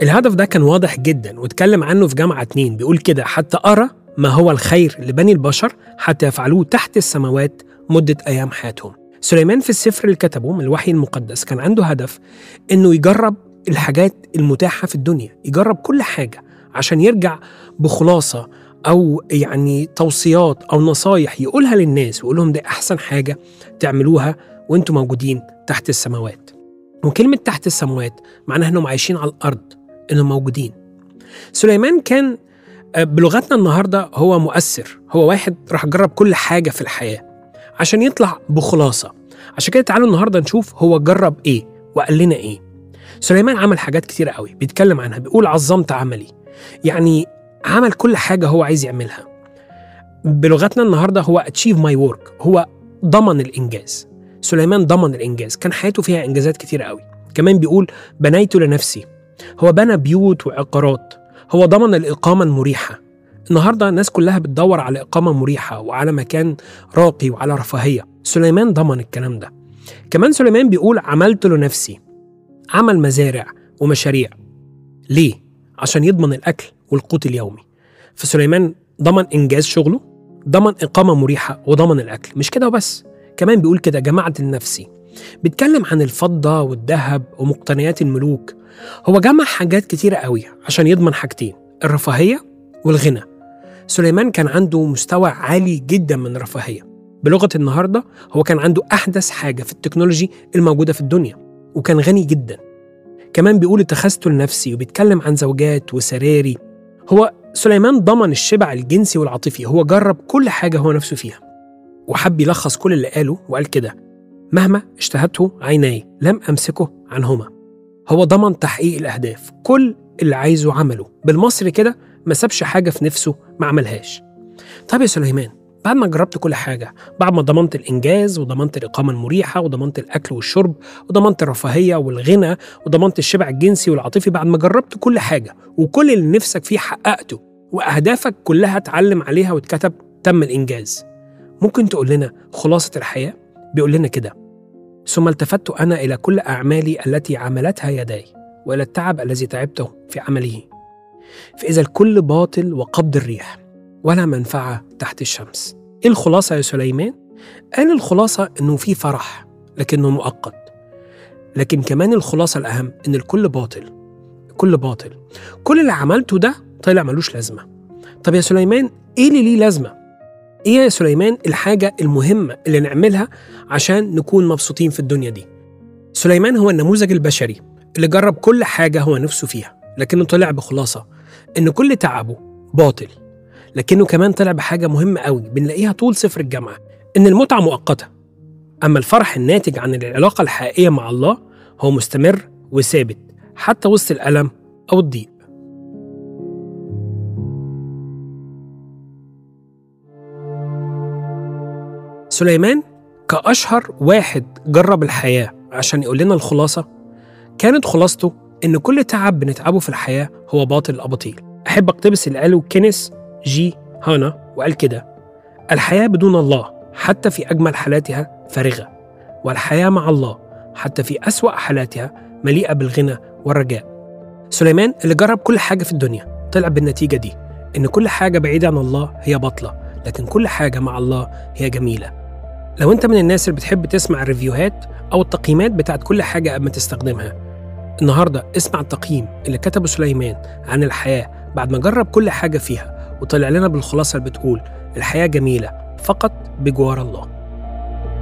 الهدف ده كان واضح جدا واتكلم عنه في جامعة 2. بيقول كده: حتى أرى ما هو الخير لبني البشر حتى يفعلوه تحت السماوات مدة أيام حياتهم. سليمان في السفر اللي كتبه من الوحي المقدس كان عنده هدف إنه يجرب الحاجات المتاحة في الدنيا، يجرب كل حاجة عشان يرجع بخلاصة أو يعني توصيات أو نصايح يقولها للناس ويقول لهم ده أحسن حاجة تعملوها وإنتم موجودين تحت السماوات. وكلمة تحت السماوات معناها إنهم عايشين على الأرض، إنهم موجودين. سليمان كان بلغتنا النهاردة هو مؤثر، هو واحد راح جرب كل حاجة في الحياة عشان يطلع بخلاصة. عشان كده تعالوا النهاردة نشوف هو جرب إيه وقال لنا إيه. سليمان عمل حاجات كتيرة قوي بيتكلم عنها، بيقول عظمت عملي، يعني عمل كل حاجة هو عايز يعملها. بلغتنا النهاردة هو achieve my work، هو ضمن الإنجاز. سليمان ضمن الإنجاز، كان حياته فيها إنجازات كتيرة قوي. كمان بيقول بنيت لنفسي، هو بنى بيوت وعقارات، هو ضمن الإقامة المريحة. النهاردة الناس كلها بتدور على إقامة مريحة وعلى مكان راقي وعلى رفاهية. سليمان ضمن الكلام ده. كمان سليمان بيقول عملت لنفسي، عمل مزارع ومشاريع. ليه؟ عشان يضمن الأكل والقوت اليومي. فسليمان ضمن إنجاز شغله، ضمن إقامة مريحة، وضمن الأكل. مش كده وبس، كمان بيقول كده جمعت لنفسي. بيتكلم عن الفضة والذهب ومقتنيات الملوك. هو جمع حاجات كتيرة قوي عشان يضمن حاجتين: الرفاهية والغنى. سليمان كان عنده مستوى عالي جدا من الرفاهية. بلغة النهاردة هو كان عنده أحدث حاجة في التكنولوجي الموجودة في الدنيا، وكان غني جدا. كمان بيقول اتخذت لنفسي، وبيتكلم عن زوجات وسراري. هو سليمان ضمن الشبع الجنسي والعاطفي، هو جرب كل حاجة هو نفسه فيها. وحب يلخص كل اللي قاله وقال كده: مهما اشتهته عيناي لم أمسكه عنهما. هو ضمن تحقيق الأهداف، كل اللي عايزه عمله. بالمصري كده ما سابش حاجة في نفسه ما عملهاش. طب يا سليمان، بعد ما جربت كل حاجة، بعد ما ضمنت الإنجاز وضمنت الإقامة المريحة وضمنت الأكل والشرب وضمنت الرفاهية والغنى وضمنت الشبع الجنسي والعاطفي، بعد ما جربت كل حاجة وكل اللي نفسك فيه حققته وأهدافك كلها اتعلم عليها واتكتب تم الإنجاز، ممكن تقول لنا خلاصة الحياة؟ بيقول لنا كده: ثم التفت أنا إلى كل أعمالي التي عملتها يداي وإلى التعب الذي تعبته في عمله، فإذا الكل باطل وقبض الريح ولا منفعة تحت الشمس. إيه الخلاصة يا سليمان؟ قال الخلاصة إنه في فرح لكنه مؤقت، لكن كمان الخلاصة الأهم إن الكل باطل. كل باطل، كل اللي عملته ده طلع ملوش لازمة. طب يا سليمان، إيه اللي ليه لازمة؟ إيه يا سليمان الحاجة المهمة اللي نعملها عشان نكون مبسوطين في الدنيا دي؟ سليمان هو النموذج البشري اللي جرب كل حاجة هو نفسه فيها، لكنه طلع بخلاصة إن كل تعبه باطل. لكنه كمان طلع بحاجة مهمة قوي بنلاقيها طول سفر الجامعة، إن المتعة مؤقتة، أما الفرح الناتج عن العلاقة الحقيقية مع الله هو مستمر وثابت حتى وسط الألم أو الضيق. سليمان كأشهر واحد جرب الحياة عشان يقول لنا الخلاصة، كانت خلاصته إن كل تعب بنتعبه في الحياة هو باطل الأباطيل. أحب أقتبس اللي قاله كينيث جي هانا وقال كده: الحياة بدون الله حتى في أجمل حالاتها فارغة، والحياة مع الله حتى في أسوأ حالاتها مليئة بالغنى والرجاء. سليمان اللي جرب كل حاجة في الدنيا طلع بالنتيجة دي، إن كل حاجة بعيدة عن الله هي باطلة، لكن كل حاجة مع الله هي جميلة. لو أنت من الناس اللي بتحب تسمع الريفيوهات أو التقييمات بتاعت كل حاجة قبل ما تستخدمها، النهاردة اسمع التقييم اللي كتبه سليمان عن الحياة بعد ما جرب كل حاجة فيها وطلع لنا بالخلاصة اللي بتقول الحياة جميلة فقط بجوار الله.